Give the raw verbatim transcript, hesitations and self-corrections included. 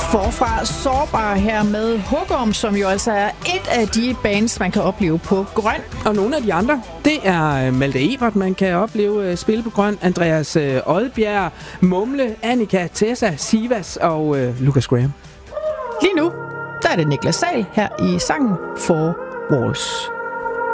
Forfra Sårbar her med Hugorm, som jo altså er et af de bands, man kan opleve på Grøn. Og nogle af de andre, det er Malte Ebert, man kan opleve spille på Grøn, Andreas Odbjerg, Mumle, Annika, Tessa, Sivas og uh, Lucas Graham. Lige nu, der er det Niklas Sahl her i sangen Four Walls.